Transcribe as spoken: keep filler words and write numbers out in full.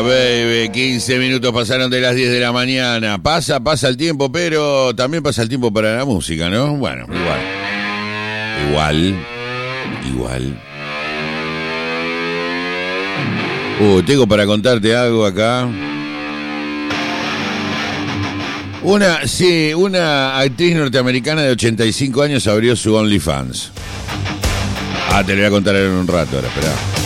baby, quince minutos pasaron de las diez de la mañana. Pasa, pasa el tiempo, pero también pasa el tiempo para la música, ¿no? Bueno, igual. Igual. Igual. Uh, tengo para contarte algo acá. Una, sí, una actriz norteamericana de ochenta y cinco años abrió su OnlyFans. Ah, te lo voy a contar en un rato, ahora, esperá.